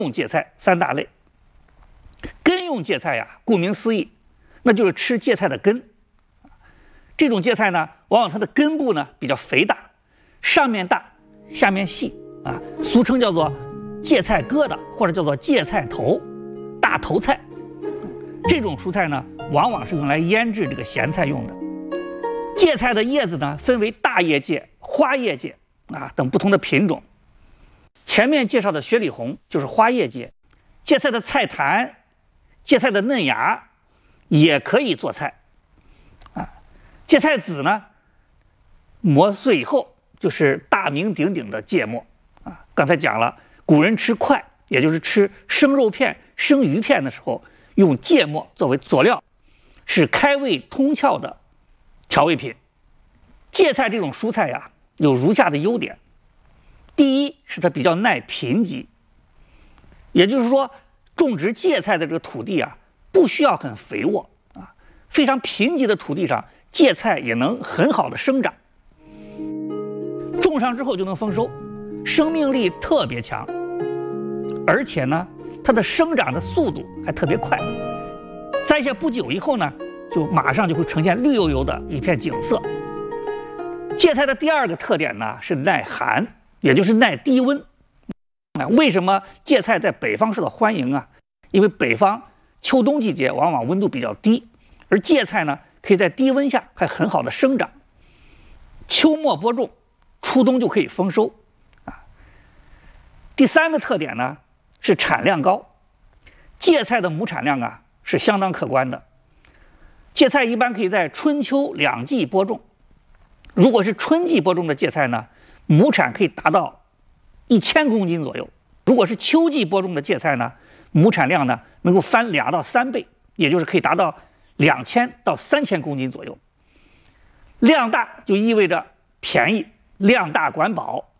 用芥菜三大类。根用芥菜呀，顾名思义，那就是吃芥菜的根。这种芥菜呢，往往它的根部呢比较肥大，上面大，下面细啊，俗称叫做芥菜疙瘩，或者叫做芥菜头、大头菜。这种蔬菜呢，往往是用来腌制这个咸菜用的。芥菜的叶子呢，分为大叶芥、花叶芥啊等不同的品种。前面介绍的雪里红就是花叶芥，芥菜的菜坛、芥菜的嫩芽也可以做菜啊。芥菜籽呢，磨碎以后就是大名鼎鼎的芥末啊。刚才讲了，古人吃快，也就是吃生肉片、生鱼片的时候，用芥末作为佐料，是开胃通窍的调味品。芥菜这种蔬菜呀，有如下的优点：第一是它比较耐贫瘠，也就是说，种植芥菜的这个土地啊，不需要很肥沃啊，非常贫瘠的土地上，芥菜也能很好的生长。种上之后就能丰收，生命力特别强，而且呢，它的生长的速度还特别快。栽下不久以后呢，就马上就会呈现绿油油的一片景色。芥菜的第二个特点呢是耐寒，也就是耐低温。为什么芥菜在北方受到欢迎啊？因为北方秋冬季节往往温度比较低，而芥菜呢可以在低温下还很好的生长。秋末播种，初冬就可以丰收啊。第三个特点呢是产量高，芥菜的亩产量啊是相当可观的。芥菜一般可以在春秋两季播种，如果是春季播种的芥菜呢，亩产可以达到1000公斤左右；如果是秋季播种的芥菜呢，亩产量呢能够翻2到3倍，也就是可以达到2000到3000公斤左右。量大就意味着便宜，量大管饱，